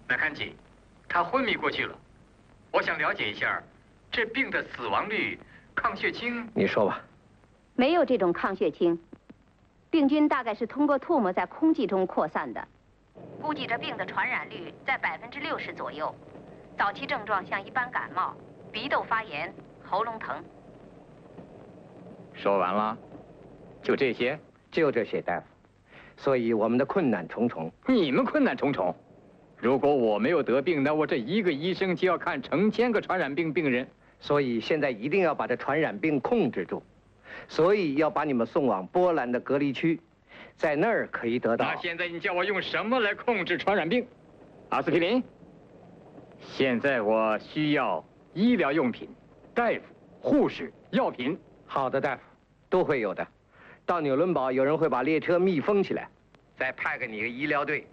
麦坎吉，他昏迷过去了。我想了解一下，这病的死亡率、抗血清。 你说吧。 没有这种抗血清，病菌大概是通过唾沫在空气中扩散的。估计这病的传染率在60%左右。早期症状像一般感冒，鼻窦发炎、喉咙疼。 说完了，就这些？ 就这些，大夫。所以我们的困难重重。 你们困难重重？如果我没有得病，那我这一个医生就要看成千个传染病病人。 所以现在一定要把这传染病控制住。所以要把你们送往波兰的隔离区，在那儿可以得到。 那现在你叫我用什么来控制传染病？阿司匹林。现在我需要医疗用品、大夫、护士、药品。 好的，大夫，都会有的。到纽伦堡，有人会把列车密封起来，再派给你一个医疗队。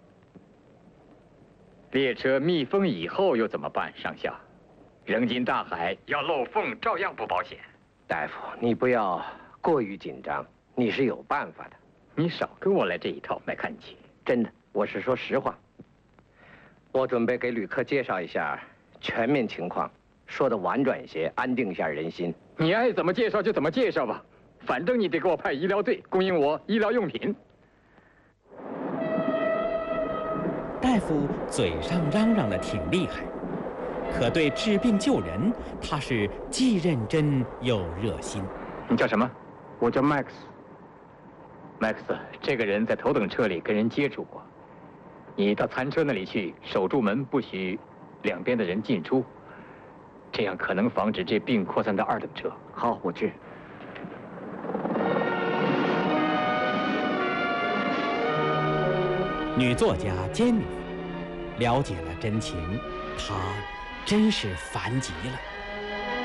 列车密封以后又怎么办，上校？扔进大海要漏缝，照样不保险。 大夫，你不要过于紧张，你是有办法的。 你少跟我来这一套，麦坎吉。 真的，我是说实话。我准备给旅客介绍一下全面情况，说的婉转一些，安定一下人心。 你爱怎么介绍就怎么介绍吧，反正你得给我派医疗队，供应我医疗用品。 大夫嘴上嚷嚷的挺厉害，可对治病救人，他是既认真又热心。 你叫什么？我叫 Max。Max， 这个人在头等车里跟人接触过。你到餐车那里去，守住门，不许两边的人进出，这样可能防止这病扩散到二等车。 好，我去。 女作家珍妮了解了真情，她真是烦极了。